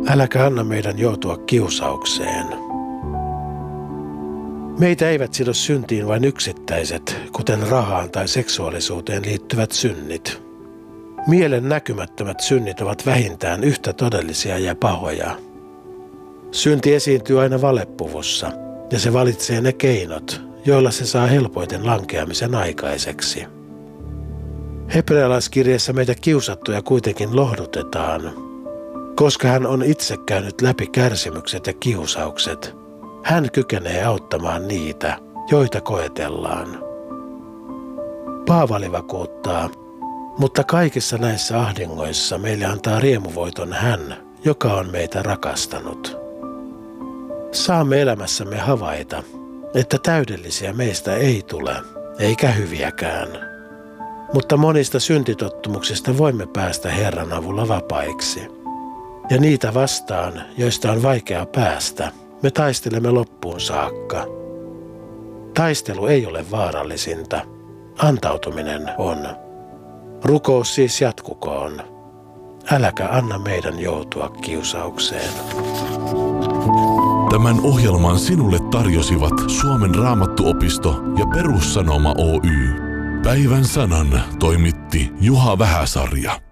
Äläkä anna meidän joutua kiusaukseen. Meitä eivät sido syntiin vain yksittäiset, kuten rahaan tai seksuaalisuuteen liittyvät synnit. Mielen näkymättömät synnit ovat vähintään yhtä todellisia ja pahoja. Synti esiintyy aina valepuvussa, ja se valitsee ne keinot, joilla se saa helpoiten lankeamisen aikaiseksi. Hebrealaiskirjeessä meitä kiusattuja kuitenkin lohdutetaan, koska hän on itse käynyt läpi kärsimykset ja kiusaukset. Hän kykenee auttamaan niitä, joita koetellaan. Paavali vakuuttaa, mutta kaikissa näissä ahdingoissa meille antaa riemuvoiton hän, joka on meitä rakastanut. Saamme elämässämme havaita, että täydellisiä meistä ei tule, eikä hyviäkään. Mutta monista syntitottumuksista voimme päästä Herran avulla vapaiksi. Ja niitä vastaan, joista on vaikea päästä, me taistelemme loppuun saakka. Taistelu ei ole vaarallisinta, antautuminen on. Rukous siis jatkukoon. Äläkä anna meidän joutua kiusaukseen. Tämän ohjelman sinulle tarjosivat Suomen Raamattuopisto ja Perussanoma Oy. Päivän sanan toimitti Juha Vähäsarja.